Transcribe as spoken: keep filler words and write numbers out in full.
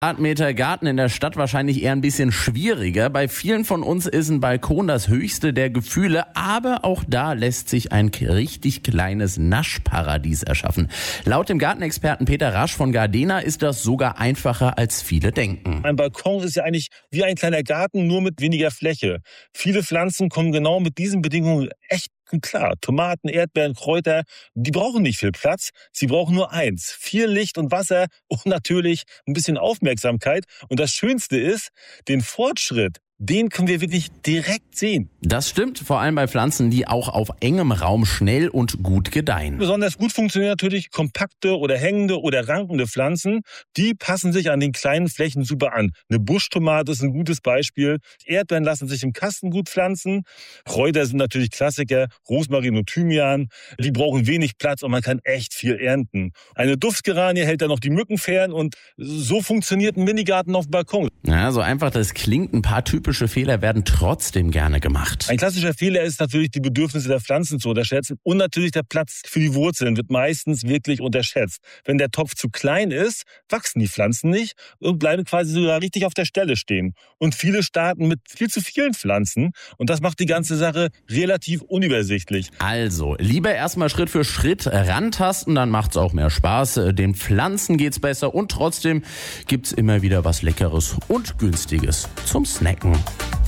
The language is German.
Quadratmeter Garten in der Stadt wahrscheinlich eher ein bisschen schwieriger. Bei vielen von uns ist ein Balkon das höchste der Gefühle, aber auch da lässt sich ein richtig kleines Naschparadies erschaffen. Laut dem Gartenexperten Peter Rasch von Gardena ist das sogar einfacher, als viele denken. Ein Balkon ist ja eigentlich wie ein kleiner Garten, nur mit weniger Fläche. Viele Pflanzen kommen genau mit diesen Bedingungen echt klar. Tomaten, Erdbeeren, Kräuter, die brauchen nicht viel Platz. Sie brauchen nur eins. Viel Licht und Wasser und natürlich ein bisschen Aufmerksamkeit. Und das Schönste ist, den Fortschritt, den können wir wirklich direkt sehen. Das stimmt, vor allem bei Pflanzen, die auch auf engem Raum schnell und gut gedeihen. Besonders gut funktionieren natürlich kompakte oder hängende oder rankende Pflanzen. Die passen sich an den kleinen Flächen super an. Eine Buschtomate ist ein gutes Beispiel. Erdbeeren lassen sich im Kasten gut pflanzen. Kräuter sind natürlich Klassiker. Rosmarin und Thymian. Die brauchen wenig Platz und man kann echt viel ernten. Eine Duftgeranie hält dann noch die Mücken fern und so funktioniert ein Minigarten auf dem Balkon. Ja, so einfach das klingt, ein paar typische Fehler werden trotzdem gerne gemacht. Ein klassischer Fehler ist natürlich, die Bedürfnisse der Pflanzen zu unterschätzen und natürlich der Platz für die Wurzeln wird meistens wirklich unterschätzt. Wenn der Topf zu klein ist, wachsen die Pflanzen nicht und bleiben quasi sogar richtig auf der Stelle stehen. Und viele starten mit viel zu vielen Pflanzen und das macht die ganze Sache relativ unübersichtlich. Also, lieber erstmal Schritt für Schritt rantasten, dann macht's auch mehr Spaß. Den Pflanzen geht's besser und trotzdem gibt's immer wieder was Leckeres und Günstiges zum Snacken.